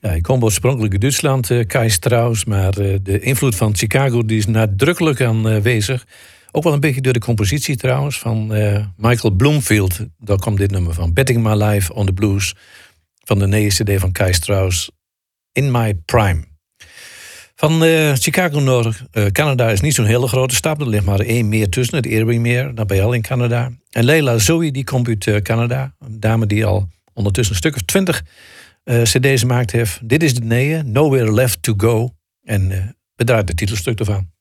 Ja, ik kom oorspronkelijk uit Duitsland, Kai Strauss, maar de invloed van Chicago die is nadrukkelijk aanwezig. Ook wel een beetje door de compositie trouwens van Michael Bloomfield. Daar komt dit nummer van. Betting My Life on the Blues van de nieuwe CD van Kai Strauss, In My Prime. Van Chicago naar Canada is niet zo'n hele grote stap. Er ligt maar 1 meer tussen, het Erie-meer. Dat ben je al in Canada. En Leila Zoe die komt uit Canada. Een dame die al ondertussen een stuk of 20 cd's gemaakt heeft. Dit is de nieuwe, Nowhere Left to Go. En we draaien het titelstuk ervan.